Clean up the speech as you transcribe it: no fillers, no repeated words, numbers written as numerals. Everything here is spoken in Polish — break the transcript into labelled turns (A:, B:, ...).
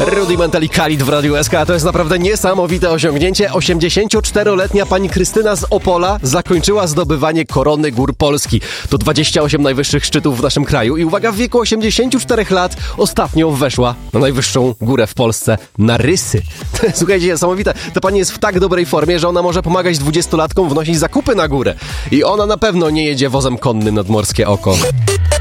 A: Rudimental i Khalid w Radiu SK. To jest naprawdę niesamowite osiągnięcie. 84-letnia pani Krystyna z Opola zakończyła zdobywanie korony gór Polski. To 28 najwyższych szczytów w naszym kraju i uwaga, w wieku 84 lat ostatnio weszła na najwyższą górę w Polsce, na Rysy. Słuchajcie, niesamowite. Ta pani jest w tak dobrej formie, że ona może pomagać 20-latkom wnosić zakupy na górę. I ona na pewno nie jedzie wozem konnym nad Morskie Oko.